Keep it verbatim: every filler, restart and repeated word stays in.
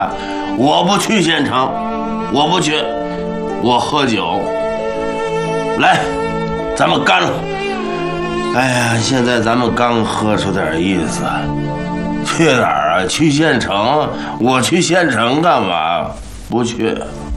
我不去县城，我不去，我喝酒。来，咱们干了！哎呀，现在咱们刚喝出点意思，去哪儿啊？去县城？我去县城干嘛？不去。